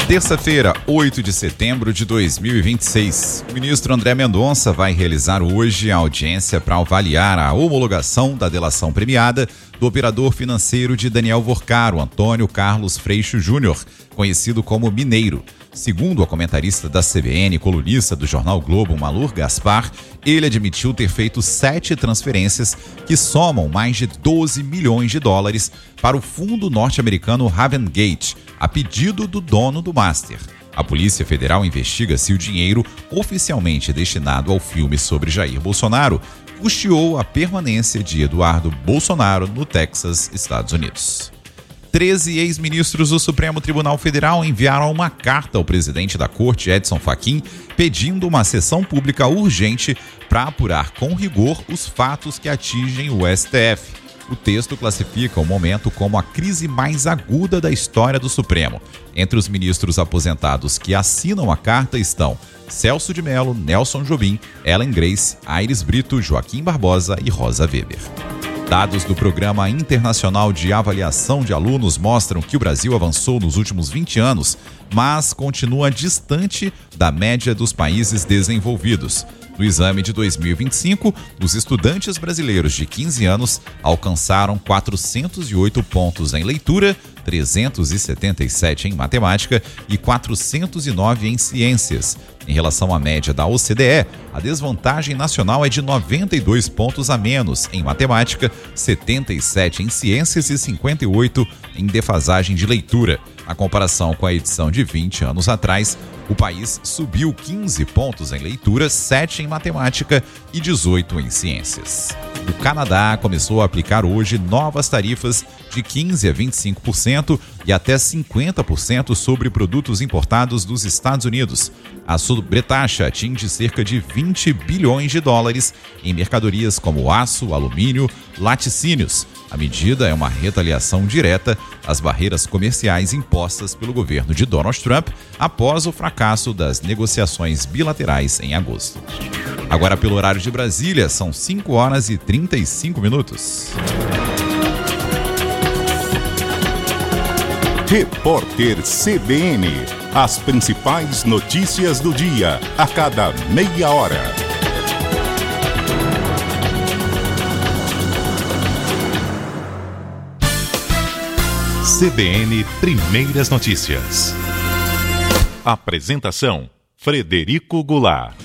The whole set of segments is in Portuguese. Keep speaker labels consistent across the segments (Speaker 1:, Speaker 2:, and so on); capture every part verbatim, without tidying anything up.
Speaker 1: Terça-feira, oito de setembro de dois mil e vinte e seis. O ministro André Mendonça vai realizar hoje a audiência para avaliar a homologação da delação premiada do operador financeiro de Daniel Vorcaro, Antônio Carlos Freixo Júnior, conhecido como Mineiro. Segundo a comentarista da C B N e colunista do Jornal Globo, Malur Gaspar, ele admitiu ter feito sete transferências que somam mais de doze milhões de dólares para o fundo norte-americano Ravengate, a pedido do dono do Master. A Polícia Federal investiga se o dinheiro oficialmente destinado ao filme sobre Jair Bolsonaro custeou a permanência de Eduardo Bolsonaro no Texas, Estados Unidos. treze ex-ministros do Supremo Tribunal Federal enviaram uma carta ao presidente da Corte, Edson Fachin, pedindo uma sessão pública urgente para apurar com rigor os fatos que atingem o S T F. O texto classifica o momento como a crise mais aguda da história do Supremo. Entre os ministros aposentados que assinam a carta estão Celso de Mello, Nelson Jobim, Ellen Grace, Aires Brito, Joaquim Barbosa e Rosa Weber. Dados do Programa Internacional de Avaliação de Alunos mostram que o Brasil avançou nos últimos vinte anos, mas continua distante da média dos países desenvolvidos. No exame de dois mil e vinte e cinco, os estudantes brasileiros de quinze anos alcançaram quatrocentos e oito pontos em leitura, trezentos e setenta e sete em matemática e quatrocentos e nove em ciências. Em relação à média da O C D E, a desvantagem nacional é de noventa e dois pontos a menos em matemática, setenta e sete em ciências e cinquenta e oito em defasagem de leitura. Na comparação com a edição de vinte anos atrás, o país subiu quinze pontos em leitura, sete em matemática e dezoito em ciências. O Canadá começou a aplicar hoje novas tarifas de quinze a vinte e cinco por cento e até cinquenta por cento sobre produtos importados dos Estados Unidos. A sobretaxa atinge cerca de vinte bilhões de dólares em mercadorias como aço, alumínio, laticínios. A medida é uma retaliação direta às barreiras comerciais impostas pelo governo de Donald Trump após o fracasso das negociações bilaterais em agosto. Agora, pelo horário de Brasília, são cinco horas e trinta e cinco minutos.
Speaker 2: Repórter C B N. As principais notícias do dia, a cada meia hora. C B N Primeiras Notícias. Apresentação: Frederico Goulart.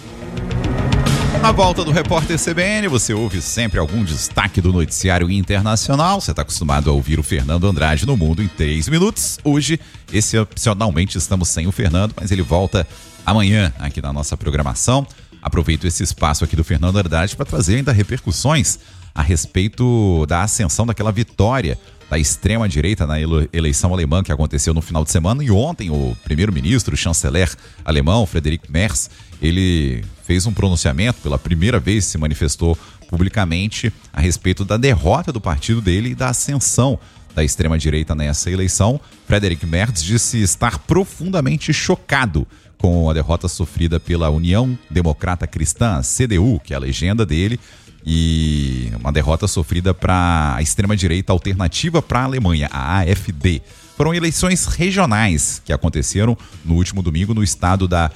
Speaker 1: Na volta do Repórter C B N, você ouve sempre algum destaque do noticiário internacional. Você está acostumado a ouvir o Fernando Andrade no Mundo em três minutos. Hoje, excepcionalmente, estamos sem o Fernando, mas ele volta amanhã aqui na nossa programação. Aproveito esse espaço aqui do Fernando Andrade para trazer ainda repercussões a respeito da ascensão daquela vitória da extrema-direita na eleição alemã que aconteceu no final de semana. E ontem o primeiro-ministro, o chanceler alemão, Friedrich Merz, ele fez um pronunciamento, pela primeira vez se manifestou publicamente a respeito da derrota do partido dele e da ascensão da extrema-direita nessa eleição. Friedrich Merz disse estar profundamente chocado com a derrota sofrida pela União Democrata Cristã, C D U, que é a legenda dele, e uma derrota sofrida para a extrema-direita alternativa para a Alemanha, a A F D. Foram eleições regionais que aconteceram no último domingo no estado da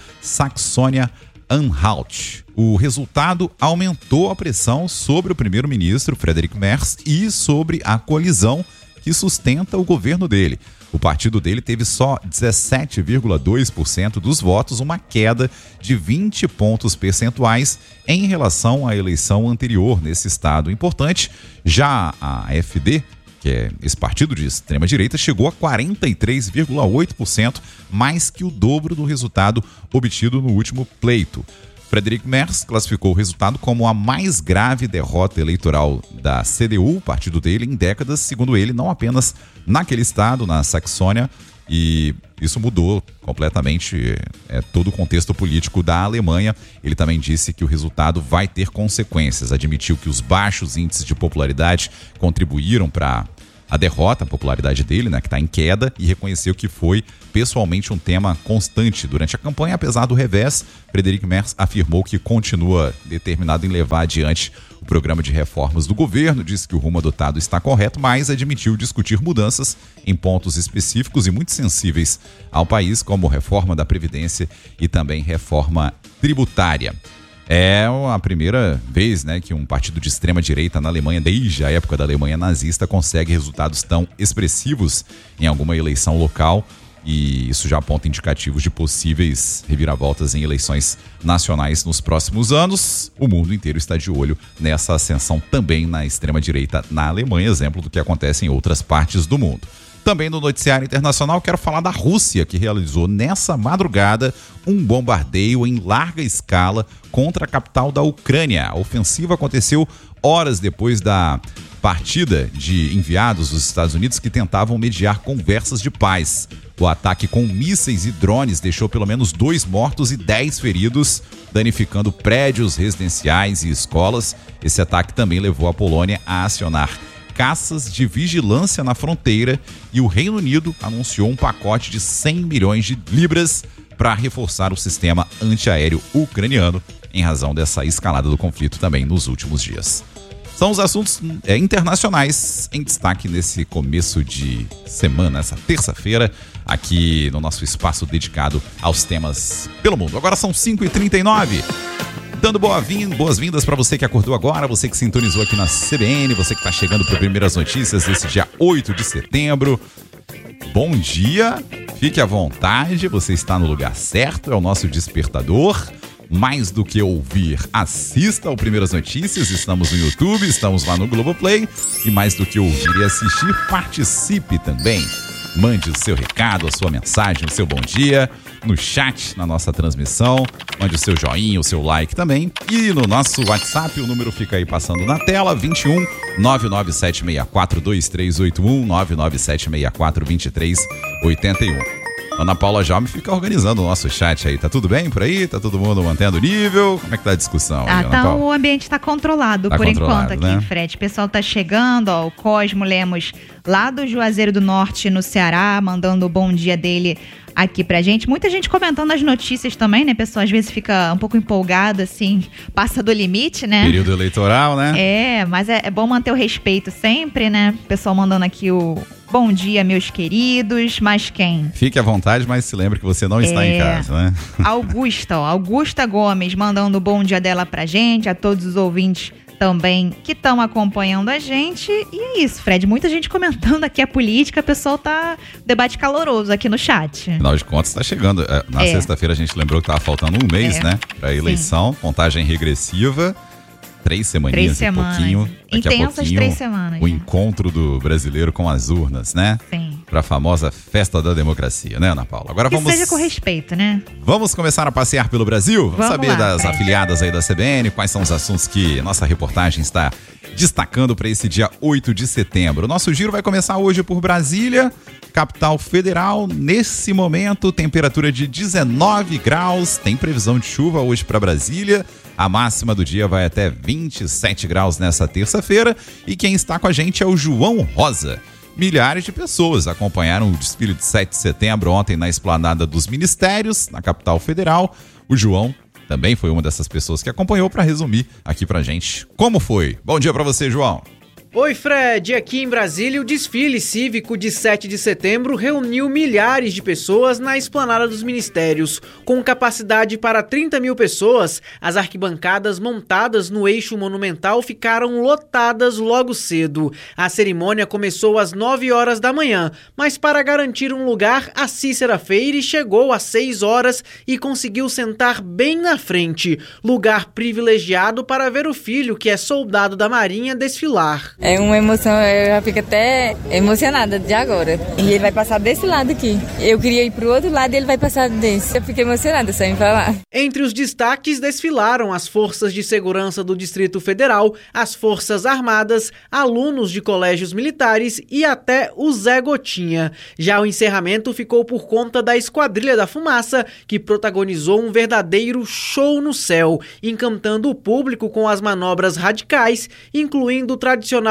Speaker 1: Saxônia-Anhalt. O resultado aumentou a pressão sobre o primeiro-ministro Friedrich Merz e sobre a coalizão que sustenta o governo dele. O partido dele teve só dezessete vírgula dois por cento dos votos, uma queda de vinte pontos percentuais em relação à eleição anterior nesse estado importante. Já a A F D, que é esse partido de extrema-direita, chegou a quarenta e três vírgula oito por cento, mais que o dobro do resultado obtido no último pleito. Friedrich Merz classificou o resultado como a mais grave derrota eleitoral da C D U, partido dele, em décadas, segundo ele, não apenas naquele estado, na Saxônia, e isso mudou completamente é, todo o contexto político da Alemanha. Ele também disse que o resultado vai ter consequências, admitiu que os baixos índices de popularidade contribuíram para a derrota, a popularidade dele, né, que está em queda, e reconheceu que foi pessoalmente um tema constante durante a campanha. Apesar do revés, Friedrich Merz afirmou que continua determinado em levar adiante O programa de reformas do governo diz que o rumo adotado está correto, mas admitiu discutir mudanças em pontos específicos e muito sensíveis ao país, como reforma da Previdência e também reforma tributária. É a primeira vez, né, que um partido de extrema-direita na Alemanha, desde a época da Alemanha nazista, consegue resultados tão expressivos em alguma eleição local, e isso já aponta indicativos de possíveis reviravoltas em eleições nacionais nos próximos anos. O mundo inteiro está de olho nessa ascensão também na extrema-direita na Alemanha, exemplo do que acontece em outras partes do mundo. Também no noticiário internacional, quero falar da Rússia, que realizou nessa madrugada um bombardeio em larga escala contra a capital da Ucrânia. A ofensiva aconteceu horas depois da partida de enviados dos Estados Unidos que tentavam mediar conversas de paz. O ataque com mísseis e drones deixou pelo menos dois mortos e dez feridos, danificando prédios residenciais e escolas. Esse ataque também levou a Polônia a acionar caças de vigilância na fronteira, e o Reino Unido anunciou um pacote de cem milhões de libras para reforçar o sistema antiaéreo ucraniano em razão dessa escalada do conflito também nos últimos dias. São os assuntos é, internacionais em destaque nesse começo de semana, essa terça-feira, aqui no nosso espaço dedicado aos temas pelo mundo. Agora são cinco e trinta e nove. Dando boas-vindas para você que acordou agora, você que sintonizou aqui na C B N, você que está chegando para Primeiras Notícias desse dia oito de setembro. Bom dia, fique à vontade, você está no lugar certo, é o nosso despertador. Mais do que ouvir, assista ao Primeiras Notícias, estamos no YouTube, estamos lá no Globoplay. E mais do que ouvir e assistir, participe também. Mande o seu recado, a sua mensagem, o seu bom dia no chat, na nossa transmissão. Mande o seu joinha, o seu like também. E no nosso WhatsApp, o número fica aí passando na tela, vinte e um, nove nove sete seis quatro, dois três oito um, nove nove sete seis quatro, dois três oito um. Ana Paula Jaume fica organizando o nosso chat aí. Tá tudo bem por aí? Tá todo mundo mantendo o nível? Como é que tá a discussão?
Speaker 3: Ah,
Speaker 1: aí,
Speaker 3: tá, o ambiente tá controlado
Speaker 1: tá
Speaker 3: por
Speaker 1: controlado,
Speaker 3: enquanto aqui,
Speaker 1: né?
Speaker 3: Fred. O pessoal tá chegando, ó, o Cosmo Lemos lá do Juazeiro do Norte, no Ceará, mandando o bom dia dele aqui pra gente. Muita gente comentando as notícias também, né, pessoal? Às vezes fica um pouco empolgado, assim, passa do limite, né?
Speaker 1: Período eleitoral, né?
Speaker 3: É, mas é, é bom manter o respeito sempre, né? O pessoal mandando aqui o bom dia, meus queridos, mas quem?
Speaker 1: Fique à vontade, mas se lembre que você não está
Speaker 3: é...
Speaker 1: em casa, né?
Speaker 3: Augusta, ó, Augusta Gomes mandando o bom dia dela pra gente, a todos os ouvintes também que estão acompanhando a gente. E é isso, Fred, muita gente comentando aqui a política, o pessoal tá debate caloroso aqui no chat.
Speaker 1: Afinal de contas, está chegando. Na é. sexta-feira a gente lembrou que estava faltando um mês, é. né? Para a eleição, sim. Contagem regressiva. Três semaninhas,
Speaker 3: três semanas.
Speaker 1: um pouquinho. Daqui
Speaker 3: Intensas
Speaker 1: a pouquinho,
Speaker 3: três semanas.
Speaker 1: O encontro do brasileiro com as urnas, né?
Speaker 3: Sim.
Speaker 1: Para a famosa festa da democracia, né, Ana Paula? Agora
Speaker 3: que
Speaker 1: vamos.
Speaker 3: seja com respeito, né?
Speaker 1: Vamos começar a passear pelo Brasil? Vamos,
Speaker 3: vamos
Speaker 1: saber
Speaker 3: lá,
Speaker 1: das
Speaker 3: Fred.
Speaker 1: afiliadas aí da C B N, quais são os assuntos que nossa reportagem está destacando para esse dia oito de setembro. Nosso giro vai começar hoje por Brasília, capital federal. Nesse momento, temperatura de dezenove graus. Tem previsão de chuva hoje para Brasília. A máxima do dia vai até vinte e sete graus nessa terça-feira. E quem está com a gente é o João Rosa. Milhares de pessoas acompanharam o desfile de sete de setembro ontem na Esplanada dos Ministérios, na capital federal. O João também foi uma dessas pessoas que acompanhou para resumir aqui pra gente como foi. Bom dia para você, João.
Speaker 4: Oi, Fred. Aqui em Brasília, o desfile cívico de sete de setembro reuniu milhares de pessoas na Esplanada dos Ministérios. Com capacidade para trinta mil pessoas, as arquibancadas montadas no eixo monumental ficaram lotadas logo cedo. A cerimônia começou às nove horas da manhã, mas para garantir um lugar, a Cícera Feire chegou às seis horas e conseguiu sentar bem na frente. Lugar privilegiado para ver o filho, que é soldado da Marinha, desfilar.
Speaker 5: É uma emoção, eu já fico até emocionada de agora. E ele vai passar desse lado aqui. Eu queria ir pro outro lado e ele vai passar desse. Eu fiquei emocionada só em falar.
Speaker 4: Entre os destaques desfilaram as forças de segurança do Distrito Federal, as Forças Armadas, alunos de colégios militares e até o Zé Gotinha. Já o encerramento ficou por conta da Esquadrilha da Fumaça, que protagonizou um verdadeiro show no céu, encantando o público com as manobras radicais, incluindo o tradicional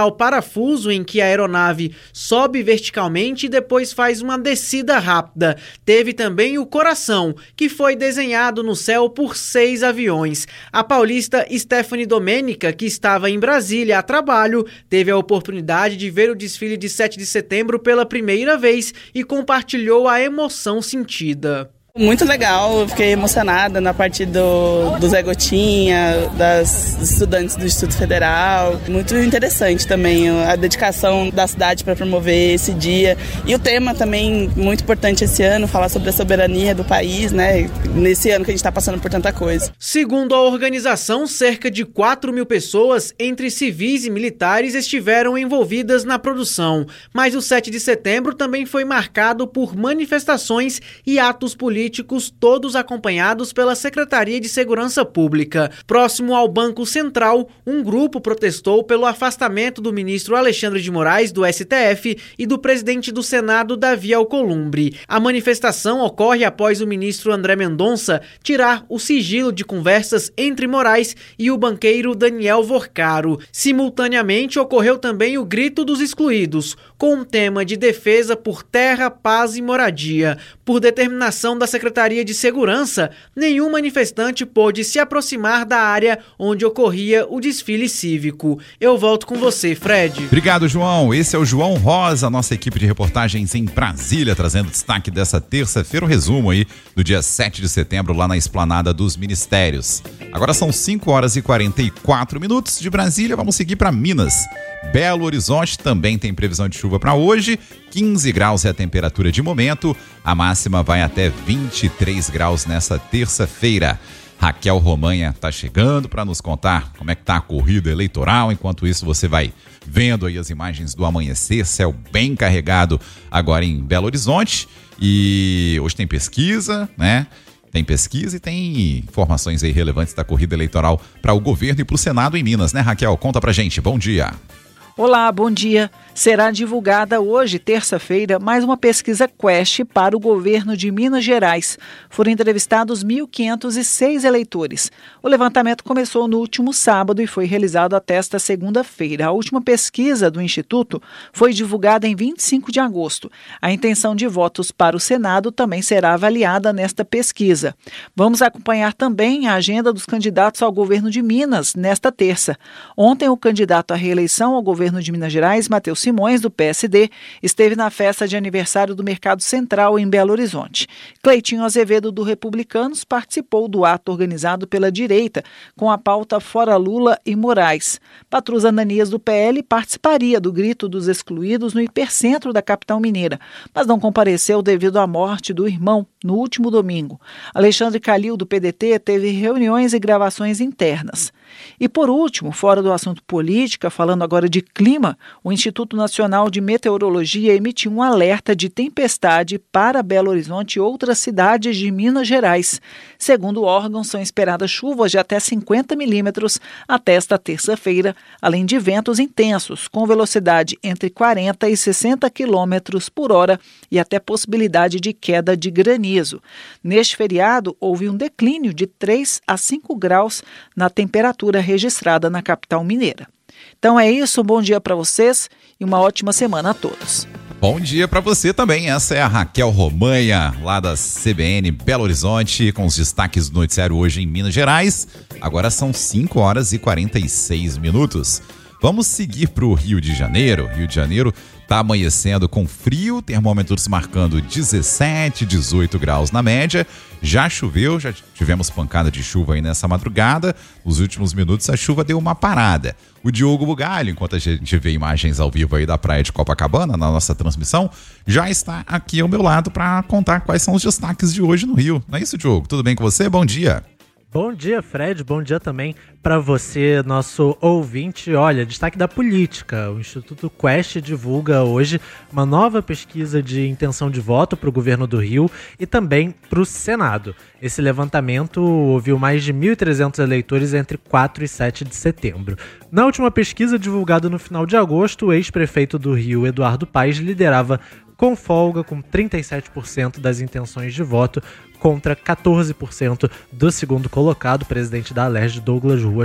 Speaker 4: tradicional parafuso em que a aeronave sobe verticalmente e depois faz uma descida rápida. Teve também o coração, que foi desenhado no céu por seis aviões. A paulista Stephanie Domenica, que estava em Brasília a trabalho, teve a oportunidade de ver o desfile de sete de setembro pela primeira vez e compartilhou a emoção sentida.
Speaker 6: Muito legal, eu fiquei emocionada na parte do, do Zé Gotinha, das estudantes do Instituto Federal. Muito interessante também a dedicação da cidade para promover esse dia. E o tema também muito importante esse ano, falar sobre a soberania do país, né? Nesse ano que a gente está passando por tanta coisa.
Speaker 4: Segundo a organização, cerca de quatro mil pessoas, entre civis e militares, estiveram envolvidas na produção. Mas o sete de setembro também foi marcado por manifestações e atos políticos políticos, todos acompanhados pela Secretaria de Segurança Pública. Próximo ao Banco Central, um grupo protestou pelo afastamento do ministro Alexandre de Moraes, do S T F, e do presidente do Senado, Davi Alcolumbre. A manifestação ocorre após o ministro André Mendonça tirar o sigilo de conversas entre Moraes e o banqueiro Daniel Vorcaro. Simultaneamente, ocorreu também o Grito dos Excluídos, com um tema de defesa por terra, paz e moradia. Por determinação da Secretaria de Segurança, nenhum manifestante pôde se aproximar da área onde ocorria o desfile cívico. Eu volto com você, Fred.
Speaker 1: Obrigado, João. Esse é o João Rosa, nossa equipe de reportagens em Brasília, trazendo destaque dessa terça-feira, o resumo aí do dia sete de setembro, lá na Esplanada dos Ministérios. Agora são cinco horas e quarenta e quatro minutos de Brasília, vamos seguir para Minas. Belo Horizonte também tem previsão de chuva para hoje, quinze graus é a temperatura de momento, a máxima vai até vinte e três graus nessa terça-feira. Raquel Romanha está chegando para nos contar como é que tá a corrida eleitoral. Enquanto isso, você vai vendo aí as imagens do amanhecer, céu bem carregado agora em Belo Horizonte. E hoje tem pesquisa, né? Tem pesquisa e tem informações aí relevantes da corrida eleitoral para o governo e para o Senado em Minas, né, Raquel? Conta pra gente. Bom dia.
Speaker 7: Olá, bom dia. Será divulgada hoje, terça-feira, mais uma pesquisa Quest para o governo de Minas Gerais. Foram entrevistados mil quinhentos e seis eleitores. O levantamento começou no último sábado e foi realizado até esta segunda-feira. A última pesquisa do Instituto foi divulgada em vinte e cinco de agosto. A intenção de votos para o Senado também será avaliada nesta pesquisa. Vamos acompanhar também a agenda dos candidatos ao governo de Minas nesta terça. Ontem, o candidato à reeleição ao governo de Minas Gerais, Matheus Simões, do P S D, esteve na festa de aniversário do Mercado Central em Belo Horizonte. Cleitinho Azevedo, do Republicanos, participou do ato organizado pela direita com a pauta Fora Lula e Moraes. Patrus Ananias, do P L, participaria do Grito dos Excluídos no hipercentro da capital mineira, mas não compareceu devido à morte do irmão no último domingo. Alexandre Calil, do P D T, teve reuniões e gravações internas. E por último, fora do assunto política, falando agora de clima, o Instituto Nacional de Meteorologia emitiu um alerta de tempestade para Belo Horizonte e outras cidades de Minas Gerais. Segundo o órgão, são esperadas chuvas de até cinquenta milímetros até esta terça-feira, além de ventos intensos, com velocidade entre quarenta e sessenta quilômetros por hora e até possibilidade de queda de granizo. Neste feriado, houve um declínio de três a cinco graus na temperatura registrada na capital mineira. Então é isso, um bom dia para vocês e uma ótima semana a todos.
Speaker 1: Bom dia para você também, essa é a Raquel Romanha, lá da C B N Belo Horizonte, com os destaques do noticiário hoje em Minas Gerais. Agora são cinco horas e quarenta e seis minutos. Vamos seguir para o Rio de Janeiro. Rio de Janeiro está amanhecendo com frio, termômetros marcando dezessete, dezoito graus na média. Já choveu, já tivemos pancada de chuva aí nessa madrugada. Nos últimos minutos a chuva deu uma parada. O Diogo Bugalho, enquanto a gente vê imagens ao vivo aí da praia de Copacabana, na nossa transmissão, já está aqui ao meu lado para contar quais são os destaques de hoje no Rio. Não é isso, Diogo? Tudo bem com você? Bom dia.
Speaker 8: Bom dia, Fred. Bom dia também para você, nosso ouvinte. Olha, destaque da política. O Instituto Quest divulga hoje uma nova pesquisa de intenção de voto para o governo do Rio e também para o Senado. Esse levantamento ouviu mais de mil e trezentos eleitores entre quatro e sete de setembro. Na última pesquisa, divulgada no final de agosto, o ex-prefeito do Rio, Eduardo Paes, liderava com folga, com trinta e sete por cento das intenções de voto, contra quatorze por cento do segundo colocado, presidente da Alerj, Douglas Ruas,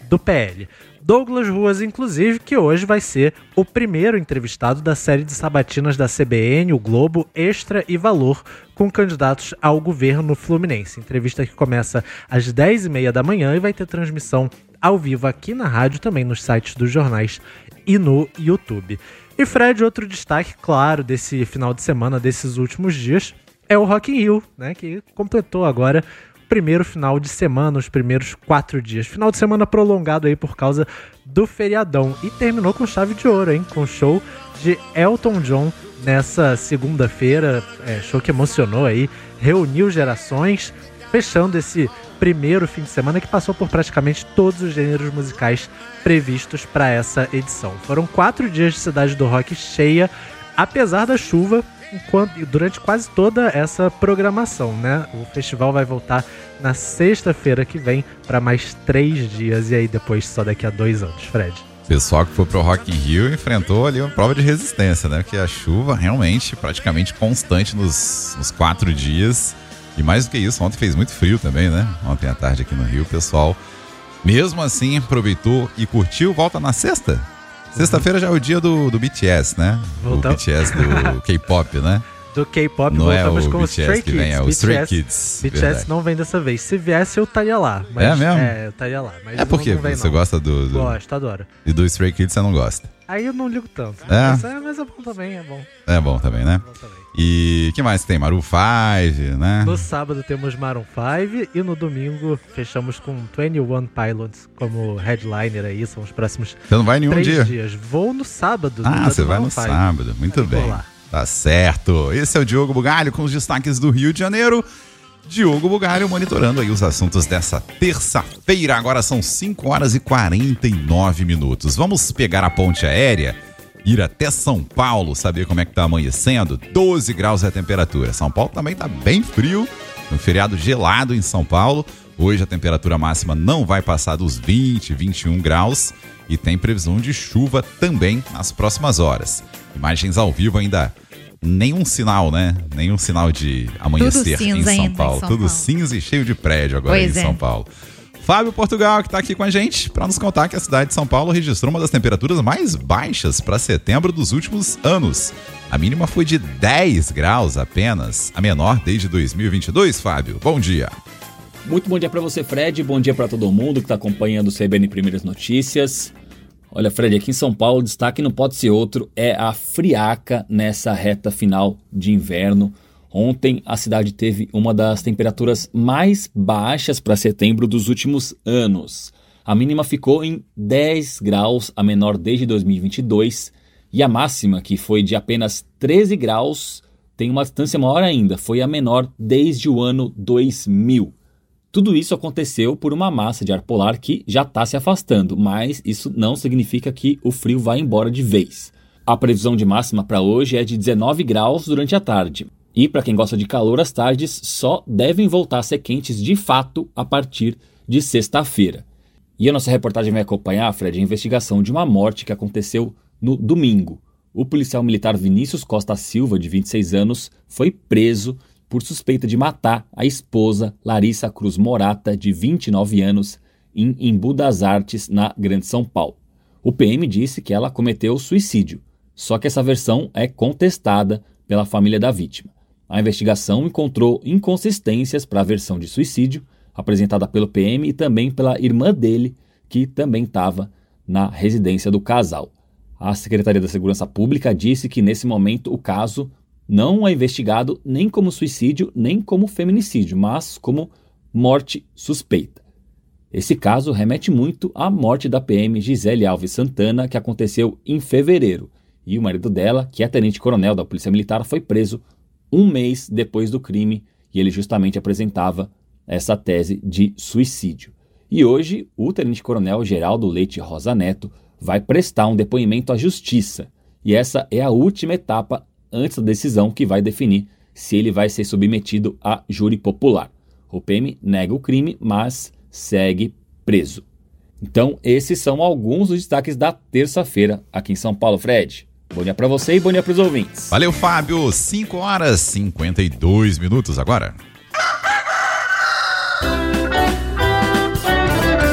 Speaker 8: do P L. Douglas Ruas, inclusive, que hoje vai ser o primeiro entrevistado da série de sabatinas da C B N, o Globo, Extra e Valor, com candidatos ao governo fluminense. Entrevista que começa às dez e meia da manhã e vai ter transmissão ao vivo aqui na rádio, também nos sites dos jornais e no YouTube. E Fred, outro destaque, claro, desse final de semana, desses últimos dias, é o Rock in Rio, né, que completou agora primeiro final de semana, os primeiros quatro dias. Final de semana prolongado aí por causa do feriadão. E terminou com chave de ouro, hein? Com o show de Elton John nessa segunda-feira. É, show que emocionou aí, reuniu gerações, fechando esse primeiro fim de semana que passou por praticamente todos os gêneros musicais previstos para essa edição. Foram quatro dias de Cidade do Rock cheia, apesar da chuva, enquanto, durante quase toda essa programação, né? O festival vai voltar na sexta-feira que vem para mais três dias e aí depois só daqui a dois anos, Fred.
Speaker 1: O pessoal que foi pro Rock in Rio enfrentou ali uma prova de resistência, né? Porque a chuva realmente praticamente constante nos, nos quatro dias. E mais do que isso, ontem fez muito frio também, né? Ontem à tarde aqui no Rio, o pessoal, mesmo assim, aproveitou e curtiu. Volta na sexta? Sexta-feira já é o dia do, do B T S, né?
Speaker 8: Voltamos.
Speaker 1: O B T S do K-pop, né?
Speaker 8: Do K-pop,
Speaker 1: não
Speaker 8: voltamos
Speaker 1: é o
Speaker 8: com
Speaker 1: B
Speaker 8: os
Speaker 1: T S
Speaker 8: Stray
Speaker 1: que
Speaker 8: Kids.
Speaker 1: vem, é o Stray Kids.
Speaker 8: B T S
Speaker 1: verdade.
Speaker 8: não vem dessa vez. Se viesse, eu estaria lá. Mas,
Speaker 1: é mesmo?
Speaker 8: É, eu estaria lá. Mas
Speaker 1: é porque
Speaker 8: não, não vem,
Speaker 1: você
Speaker 8: não.
Speaker 1: gosta do, do...
Speaker 8: Gosto, adoro.
Speaker 1: E do Stray Kids você não gosta?
Speaker 8: Aí eu não ligo tanto.
Speaker 1: É?
Speaker 8: Mas, é, mas é bom também, é bom.
Speaker 1: É bom também, né?
Speaker 8: É bom também.
Speaker 1: E que mais tem? Maroon five, né?
Speaker 8: No sábado temos Maroon five e no domingo fechamos com vinte e um Pilots como headliner aí, são os próximos
Speaker 1: Você não vai nenhum
Speaker 8: três
Speaker 1: dia?
Speaker 8: dias. Vou no sábado.
Speaker 1: Ah,
Speaker 8: no
Speaker 1: você vai
Speaker 8: Maroon
Speaker 1: no
Speaker 8: five.
Speaker 1: sábado, muito
Speaker 8: Aí,
Speaker 1: bem.
Speaker 8: vou lá.
Speaker 1: Tá certo. Esse é o Diogo Bugalho com os destaques do Rio de Janeiro. Diogo Bugalho monitorando aí os assuntos dessa terça-feira. Agora são cinco horas e quarenta e nove minutos. Vamos pegar a ponte aérea, ir até São Paulo, saber como é que tá amanhecendo. doze graus é a temperatura. São Paulo também tá bem frio, um feriado gelado em São Paulo. Hoje a temperatura máxima não vai passar dos vinte, vinte e um graus e tem previsão de chuva também nas próximas horas. Imagens ao vivo ainda, nenhum sinal, né? Nenhum sinal de amanhecer em São Paulo. Tudo
Speaker 3: Paulo.
Speaker 1: cinza e cheio de prédio agora
Speaker 3: Pois
Speaker 1: em
Speaker 3: é.
Speaker 1: São Paulo. Fábio Portugal, que está aqui com a gente, para nos contar que a cidade de São Paulo registrou uma das temperaturas mais baixas para setembro dos últimos anos. A mínima foi de dez graus apenas, a menor desde dois mil e vinte e dois, Fábio. Bom dia.
Speaker 9: Muito bom dia para você, Fred. Bom dia para todo mundo que está acompanhando o C B N Primeiras Notícias. Olha, Fred, aqui em São Paulo, o destaque não pode ser outro, é a friaca nessa reta final de inverno. Ontem, a cidade teve uma das temperaturas mais baixas para setembro dos últimos anos. A mínima ficou em dez graus, a menor desde dois mil e vinte e dois, e a máxima, que foi de apenas treze graus, tem uma distância maior ainda, foi a menor desde o ano dois mil. Tudo isso aconteceu por uma massa de ar polar que já está se afastando, mas isso não significa que o frio vai embora de vez. A previsão de máxima para hoje é de dezenove graus durante a tarde. E para quem gosta de calor, as tardes só devem voltar a ser quentes de fato a partir de sexta-feira. E a nossa reportagem vai acompanhar, Fred, a investigação de uma morte que aconteceu no domingo. O policial militar Vinícius Costa Silva, de vinte e seis anos, foi preso por suspeita de matar a esposa Larissa Cruz Morata, de vinte e nove anos, em Embu das Artes, na Grande São Paulo. O P M disse que ela cometeu suicídio, só que essa versão é contestada pela família da vítima. A investigação encontrou inconsistências para a versão de suicídio, apresentada pelo P M e também pela irmã dele, que também estava na residência do casal. A Secretaria da Segurança Pública disse que, nesse momento, o caso não é investigado nem como suicídio, nem como feminicídio, mas como morte suspeita. Esse caso remete muito à morte da P M Gisele Alves Santana, que aconteceu em fevereiro. E o marido dela, que é tenente-coronel da Polícia Militar, foi preso um mês depois do crime e ele justamente apresentava essa tese de suicídio. E hoje, o tenente-coronel Geraldo Leite Rosa Neto vai prestar um depoimento à Justiça. E essa é a última etapa antes da decisão que vai definir se ele vai ser submetido a júri popular. O P M nega o crime, mas segue preso. Então, esses são alguns dos destaques da terça-feira aqui em São Paulo, Fred. Bom dia para você e bom dia para os ouvintes.
Speaker 1: Valeu, Fábio. cinco horas e cinquenta e dois minutos agora.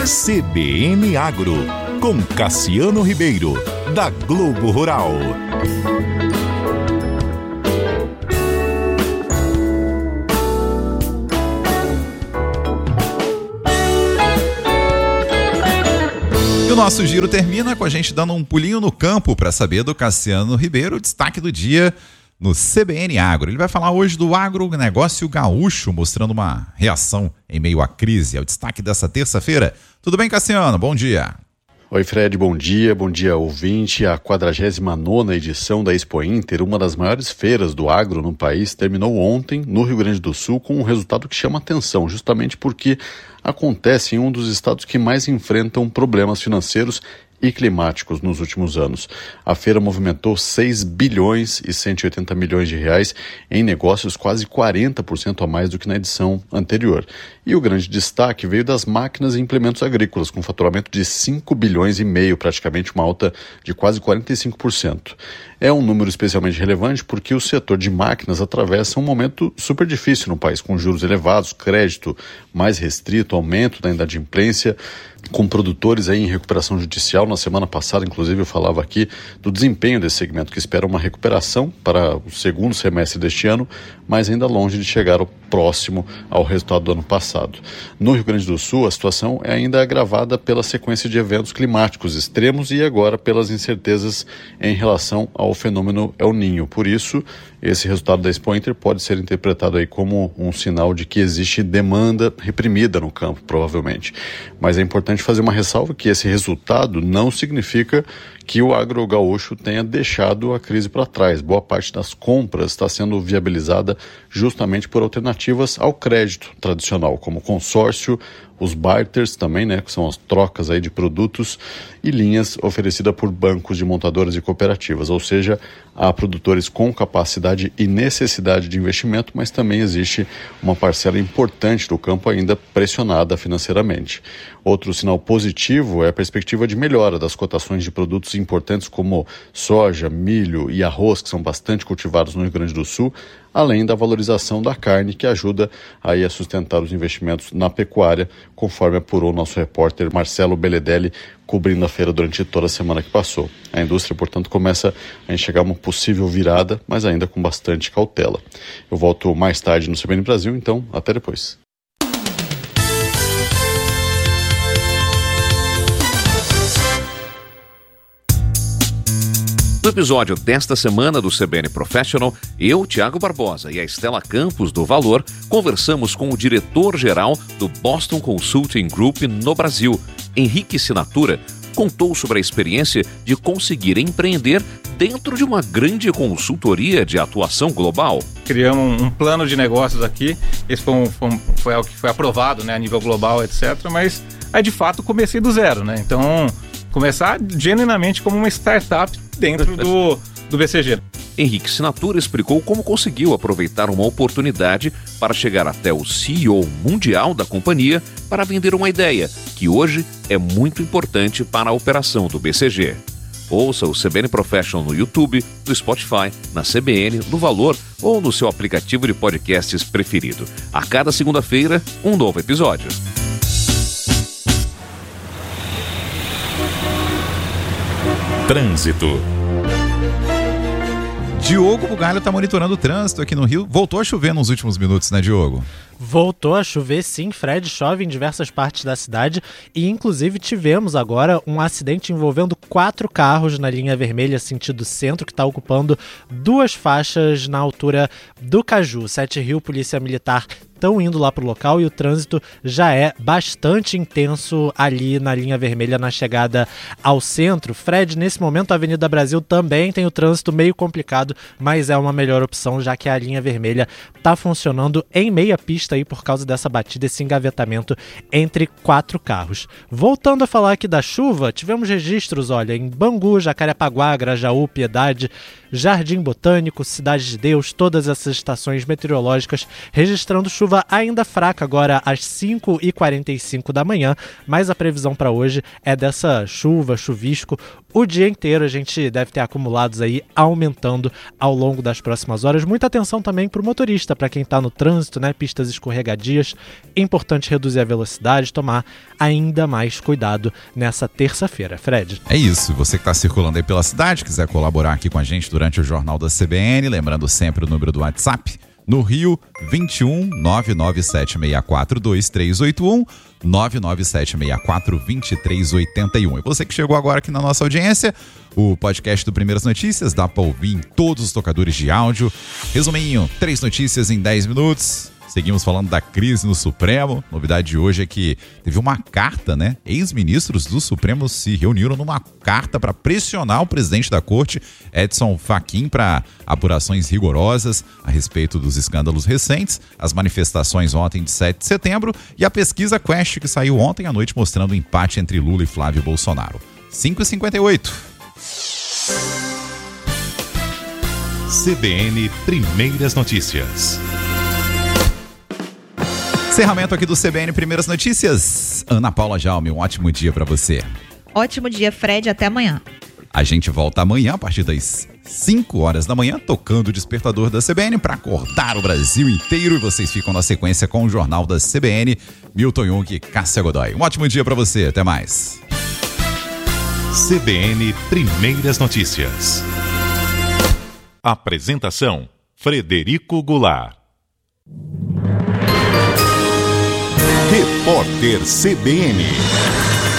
Speaker 2: C B N Agro, com Cassiano Ribeiro, da Globo Rural.
Speaker 1: E o nosso giro termina com a gente dando um pulinho no campo para saber do Cassiano Ribeiro, o destaque do dia no C B N Agro. Ele vai falar hoje do agronegócio gaúcho, mostrando uma reação em meio à crise. É o destaque dessa terça-feira. Tudo bem, Cassiano? Bom dia.
Speaker 10: Oi, Fred, bom dia, bom dia, ouvinte. A quadragésima nona edição da Expo Inter, uma das maiores feiras do agro no país, terminou ontem no Rio Grande do Sul com um resultado que chama atenção, justamente porque acontece em um dos estados que mais enfrentam problemas financeiros e climáticos nos últimos anos. A feira movimentou seis bilhões e cento e oitenta milhões de reais em negócios, quase quarenta por cento a mais do que na edição anterior. E o grande destaque veio das máquinas e implementos agrícolas, com faturamento de cinco bilhões e meio, praticamente uma alta de quase quarenta e cinco por cento. É um número especialmente relevante porque o setor de máquinas atravessa um momento super difícil no país, com juros elevados, crédito mais restrito, aumento da inadimplência, com produtores aí em recuperação judicial. Na semana passada, inclusive, eu falava aqui do desempenho desse segmento, que espera uma recuperação para o segundo semestre deste ano, mas ainda longe de chegar ao próximo ao resultado do ano passado. No Rio Grande do Sul, a situação é ainda agravada pela sequência de eventos climáticos extremos e agora pelas incertezas em relação ao fenômeno El Niño. Por isso, esse resultado da Expo Inter pode ser interpretado aí como um sinal de que existe demanda reprimida no campo, provavelmente. Mas é importante fazer uma ressalva que esse resultado não significa que o agro gaúcho tenha deixado a crise para trás. Boa parte das compras está sendo viabilizada justamente por alternativas ao crédito tradicional, como consórcio, os barters também, né, que são as trocas aí de produtos, e linhas oferecidas por bancos de montadoras e cooperativas, ou seja, há produtores com capacidade e necessidade de investimento, mas também existe uma parcela importante do campo ainda pressionada financeiramente. Outro sinal positivo é a perspectiva de melhora das cotações de produtos importantes como soja, milho e arroz, que são bastante cultivados no Rio Grande do Sul, além da valorização da carne, que ajuda aí a sustentar os investimentos na pecuária, conforme apurou nosso repórter Marcelo Beledelli, cobrindo a feira durante toda a semana que passou. A indústria, portanto, começa a enxergar uma possível virada, mas ainda com bastante cautela. Eu volto mais tarde no C B N Brasil, então até depois.
Speaker 11: No episódio desta semana do C B N Professional, eu, Tiago Barbosa, e a Estela Campos, do Valor, conversamos com o diretor-geral do Boston Consulting Group no Brasil. Henrique Sinatura contou sobre a experiência de conseguir empreender dentro de uma grande consultoria de atuação global.
Speaker 12: Criamos um plano de negócios aqui, esse foi, um, foi, um, foi algo que foi aprovado, né, a nível global, etcétera. Mas aí, de fato, comecei do zero, né? Então, começar genuinamente como uma startup dentro do, do B C G.
Speaker 11: Henrique Sinatura explicou como conseguiu aproveitar uma oportunidade para chegar até o C E O mundial da companhia para vender uma ideia que hoje é muito importante para a operação do B C G. Ouça o C B N Professional no YouTube, no Spotify, na C B N, no Valor ou no seu aplicativo de podcasts preferido. A cada segunda-feira, um novo episódio.
Speaker 2: Trânsito.
Speaker 1: Diogo Bugalho está monitorando o trânsito aqui no Rio. Voltou a chover nos últimos minutos, né, Diogo?
Speaker 8: Voltou a chover, sim, Fred. Chove em diversas partes da cidade e, inclusive, tivemos agora um acidente envolvendo quatro carros na linha vermelha, sentido centro, que está ocupando duas faixas na altura do Caju. Sete Rio, Polícia Militar estão indo lá para o local e o trânsito já é bastante intenso ali na linha vermelha na chegada ao centro. Fred, nesse momento a Avenida Brasil também tem o trânsito meio complicado, mas é uma melhor opção, já que a linha vermelha está funcionando em meia pista aí por causa dessa batida, esse engavetamento entre quatro carros. Voltando a falar aqui da chuva, tivemos registros, olha, em Bangu, Jacarepaguá, Grajaú, Piedade, Jardim Botânico, Cidade de Deus, todas essas estações meteorológicas registrando chuva ainda fraca agora às cinco e quarenta e cinco da manhã, mas a previsão para hoje é dessa chuva, chuvisco, o dia inteiro. A gente deve ter acumulados aí aumentando ao longo das próximas horas. Muita atenção também para o motorista, para quem está no trânsito, né? Pistas escorregadias. É importante reduzir a velocidade, tomar ainda mais cuidado nessa terça-feira. Fred.
Speaker 1: É isso, você que está circulando aí pela cidade, quiser colaborar aqui com a gente durante o Jornal da C B N, lembrando sempre o número do WhatsApp, no Rio, vinte e um, nove nove sete seis quatro, dois três oito um, nove nove sete seis quatro, dois três oito um. E você que chegou agora aqui na nossa audiência, o podcast do Primeiras Notícias dá para ouvir em todos os tocadores de áudio. Resuminho, três notícias em dez minutos. Seguimos falando da crise no Supremo. Novidade de hoje é que teve uma carta, né? Ex-ministros do Supremo se reuniram numa carta para pressionar o presidente da corte, Edson Fachin, para apurações rigorosas a respeito dos escândalos recentes, as manifestações ontem de sete de setembro e a pesquisa Quest que saiu ontem à noite mostrando o empate entre Lula e Flávio Bolsonaro. cinco e cinquenta e oito.
Speaker 2: C B N Primeiras Notícias.
Speaker 1: Encerramento aqui do C B N Primeiras Notícias. Ana Paula Jaume, um ótimo dia para você.
Speaker 3: Ótimo dia, Fred. Até amanhã.
Speaker 1: A gente volta amanhã a partir das cinco horas da manhã, tocando o despertador da C B N para acordar o Brasil inteiro. E vocês ficam na sequência com o Jornal da C B N, Milton Jung e Cássia Godoy. Um ótimo dia para você. Até mais.
Speaker 2: C B N Primeiras Notícias. Apresentação: Frederico Goulart. Repórter C B N.